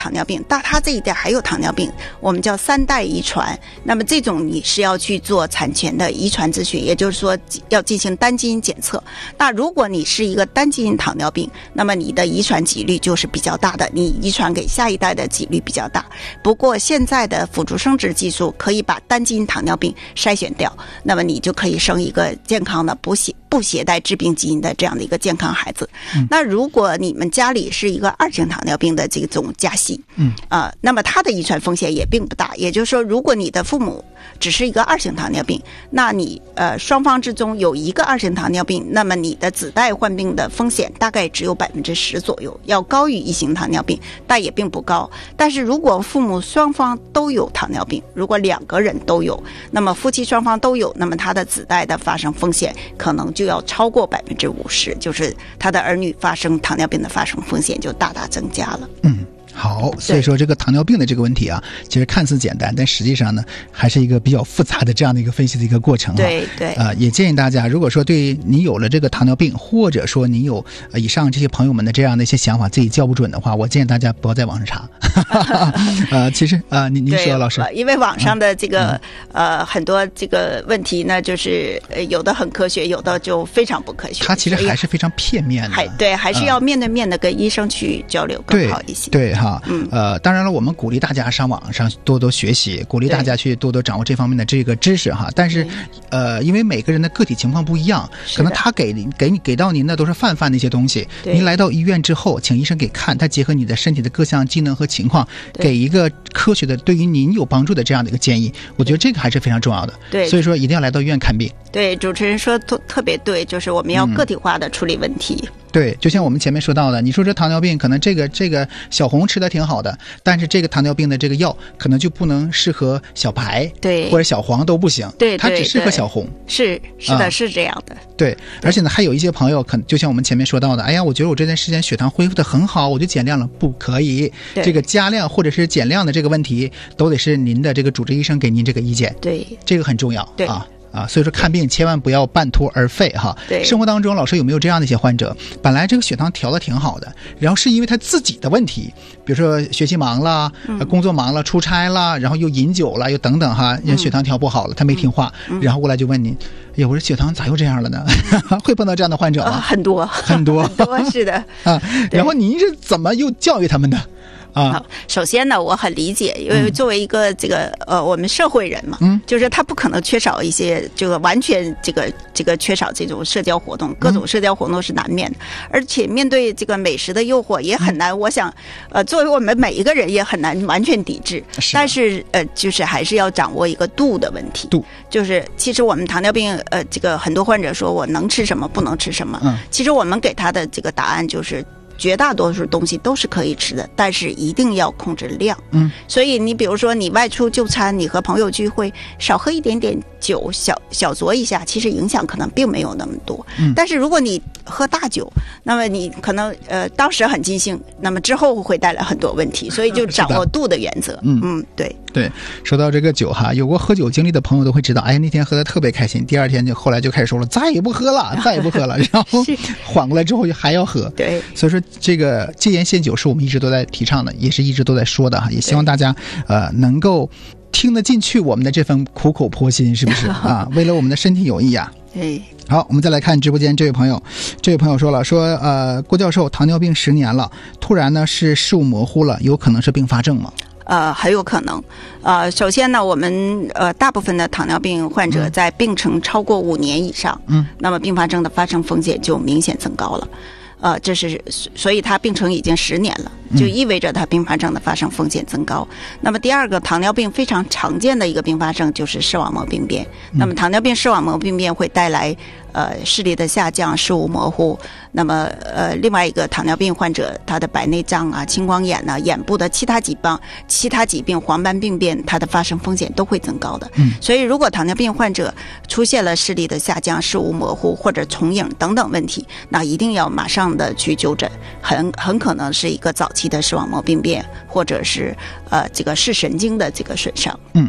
糖尿病，但他这一代还有糖尿病，我们叫3代遗传。那么这种你是要去做产前的遗传咨询，也就是说要进行单基因检测。那如果你是一个单基因糖尿病，那么你的遗传几率就是比较大的，你遗传给下一代的几率比较大。不过现在的辅助生殖技术可以把单基因糖尿病筛选掉，那么你就可以生一个健康的不携带致病基因的这样的一个健康孩子。那如果你们家里是一个2型糖尿病的这种家系，那么他的遗传风险也并不大。也就是说，如果你的父母只是一个2型糖尿病，那你双方之中有一个2型糖尿病，那么你的子代患病的风险大概只有10%左右，要高于1型糖尿病，但也并不高。但是如果父母双方都有糖尿病，如果2个人都有，那么夫妻双方都有，那么他的子代的发生风险可能就要超过50%，就是他的儿女发生糖尿病的发生风险就大大增加了。 好，所以说这个糖尿病的这个问题啊，其实看似简单，但实际上呢，还是一个比较复杂的这样的一个分析的一个过程。 对对。 也建议大家，如果说对你有了这个糖尿病，或者说你有以上这些朋友们的这样的一些想法，自己叫不准的话，我建议大家不要在网上查。其实您说老师， 因为网上的这个很多这个问题呢，就是有的很科学，有的就非常不科学。 它其实还是非常片面的。 对，还是要面对面的跟医生去交流更好一些。 对哈。当然了，我们鼓励大家上网上多多学习，鼓励大家去多多掌握这方面的这个知识哈。但是因为每个人的个体情况不一样，可能他给到您的都是泛的一些东西。您来到医院之后，请医生给看，他结合你的身体的各项机能和情况，给一个科学的对于您有帮助的这样的一个建议。我觉得这个还是非常重要的。对，所以说一定要来到医院看病。 对，主持人说特别对，就是我们要个体化的处理问题。 对，就像我们前面说到的，你说这糖尿病可能这个小红吃的挺好的，但是这个糖尿病的这个药可能就不能适合小白，对，或者小黄都不行，对，它只适合小红。是的，是这样的。对，而且呢，还有一些朋友就像我们前面说到的，哎呀，我觉得我这段时间血糖恢复的很好，我就减量了，不可以。这个加量或者是减量的这个问题，都得是您的这个主治医生给您这个意见。对，这个很重要。对所以说看病千万不要半途而废哈。对，生活当中老师有没有这样的一些患者，本来这个血糖调的挺好的，然后是因为他自己的问题，比如说学习忙了，工作忙了，出差了，然后又饮酒了，又等等哈，血糖调不好了，他没听话，然后过来就问您，哎呀，我说血糖咋又这样了呢？会碰到这样的患者吗？很多是的然后您是怎么又教育他们的？首先呢，我很理解，因为作为一个这个我们社会人嘛，就是他不可能缺少一些这个完全这个缺少这种社交活动，各种社交活动是难免的，而且面对这个美食的诱惑也很难。我想作为我们每一个人也很难完全抵制，但是就是还是要掌握一个度的问题。就是其实我们糖尿病这个很多患者说我能吃什么不能吃什么，其实我们给他的这个答案就是绝大多数东西都是可以吃的，但是一定要控制量。所以你比如说你外出就餐，你和朋友聚会，少喝一点点酒，小酌一下，其实影响可能并没有那么多。但是如果你喝大酒，那么你可能当时很尽兴，那么之后会带来很多问题，所以就掌握度的原则。对，说到这个酒哈，有过喝酒经历的朋友都会知道，哎，那天喝得特别开心，第二天后来就开始说了，再也不喝了，然后缓过来之后还要喝。对，所以说这个戒烟限酒是我们一直都在提倡的，也是一直都在说的哈，也希望大家能够听得进去我们的这份苦口婆心，是不是啊？为了我们的身体有益啊。好，我们再来看直播间这位朋友说了，说郭教授糖尿病10年了，突然呢是视物模糊了，有可能是并发症吗？很有可能。首先呢，我们大部分的糖尿病患者在病程超过5年以上，那么并发症的发生风险就明显增高了。这是所以他病程已经10年了，就意味着他并发症的发生风险增高。那么第二个，糖尿病非常常见的一个并发症就是视网膜病变。那么糖尿病视网膜病变会带来视力的下降、视物模糊。那么另外一个糖尿病患者，他的白内障啊、青光眼啊、眼部的其他疾病、黄斑病变，它的发生风险都会增高的。所以如果糖尿病患者出现了视力的下降、视物模糊或者重影等等问题，那一定要马上的去就诊，很可能是一个早期的视网膜病变，或者是这个视神经的这个损伤。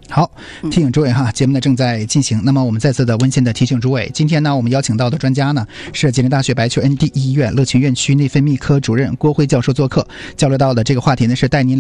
好，提醒诸位哈，节目呢正在进行。那么我们再次的温馨的提醒诸位，今天呢我们邀请到的专家呢是吉林大学白求恩第一医院乐群院区内分泌科主任郭辉教授做客，交流到的这个话题呢是带您